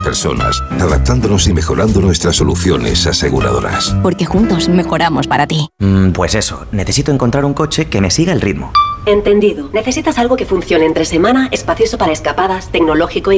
personas, adaptándonos y mejorando nuestras soluciones aseguradoras. Porque juntos mejoramos para ti. Pues eso, necesito encontrar un coche que me siga el ritmo. Entendido. Necesitas algo que funcione entre semana, espacioso para escapadas, tecnológico y